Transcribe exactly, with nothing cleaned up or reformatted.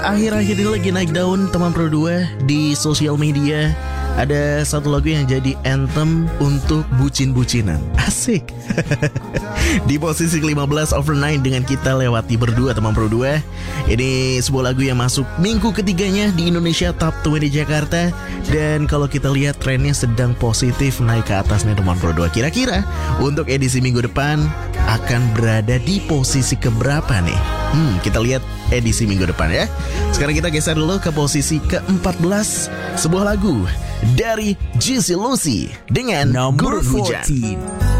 akhir-akhir ini lagi naik daun teman Pro dua di sosial media. Ada satu lagu yang jadi anthem untuk bucin-bucinan. Asik. Di posisi ke lima belas Overnight dengan kita lewati berdua teman Pro dua. Ini sebuah lagu yang masuk minggu ketiganya di Indonesia Top dua puluh Jakarta. Dan kalau kita lihat trennya sedang positif naik ke atas nih teman Pro dua. Kira-kira untuk edisi minggu depan akan berada di posisi keberapa nih? Hmm, kita lihat edisi minggu depan ya. Sekarang kita geser dulu ke posisi ke empat belas. Sebuah lagu dari Juicy Lucy dengan Number Gurun Hujan. fourteen.